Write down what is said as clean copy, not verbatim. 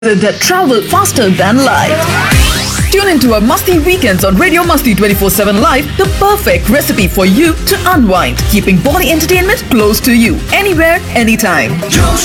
that travel faster than light. Tune into our Masti Weekends on Radio Masti 24/7 Live, the perfect recipe for you to unwind, keeping body entertainment close to you, anywhere, anytime.